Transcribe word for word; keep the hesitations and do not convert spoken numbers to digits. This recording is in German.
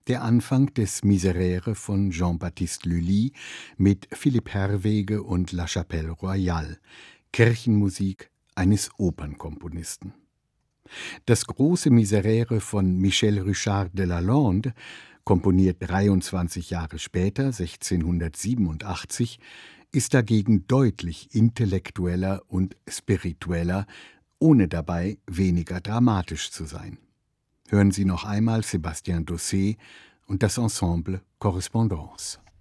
Der Anfang des Miserere von Jean-Baptiste Lully mit Philipp Herwege und La Chapelle Royale, Kirchenmusik eines Opernkomponisten. Das große Miserere von Michel Richard de Lalande, komponiert dreiundzwanzig Jahre später, sechzehnhundertsiebenundachtzig, ist dagegen deutlich intellektueller und spiritueller, ohne dabei weniger dramatisch zu sein. Hören Sie noch einmal Sébastien Dossé und das Ensemble Correspondance.